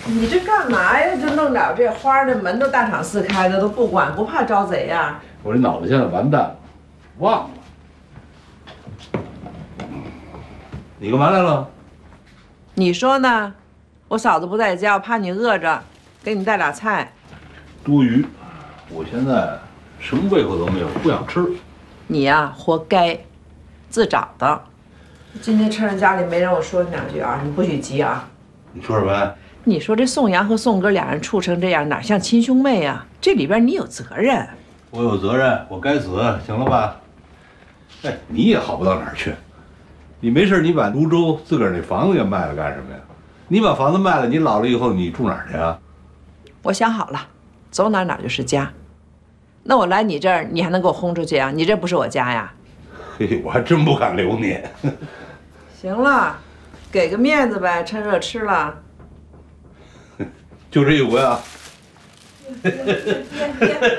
你这干嘛呀？就弄点这花，这门都大敞四开的，都不管，不怕招贼呀？ 我这脑子现在完蛋了，忘了。你干嘛来了？ 你说呢？我嫂子不在家，我怕你饿着，给你带俩菜。 多余，我现在什么胃口都没有，不想吃。 你呀，活该，自找的。今天趁着家里没人，我说你两句啊，你不许急啊。 你说什么？ 你说这宋阳和宋哥俩人处成这样，哪像亲兄妹呀？这里边你有责任。 我有责任，我该死，行了吧？哎，你也好不到哪儿去。你没事，你把泸州自个儿那房子给卖了干什么呀？你把房子卖了，你老了以后你住哪儿去啊？ 我想好了，走哪哪就是家。那我来你这儿，你还能给我轰出去啊？你这不是我家呀？ 嘿，我还真不敢留你。 行了，给个面子呗，趁热吃了。 就这一回啊。